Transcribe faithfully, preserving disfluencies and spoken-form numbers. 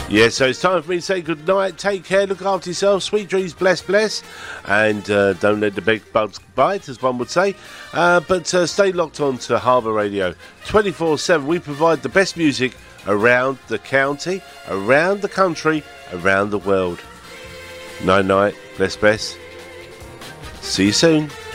Yeah, so it's time for me to say good night. Take care, look after yourself. Sweet dreams, bless, bless. And uh, don't let the big bugs bite, as one would say. Uh, but uh, stay locked on to Harbour Radio. twenty-four seven, we provide the best music around the county, around the country, around the world. Night, night, bless, bless. See you soon.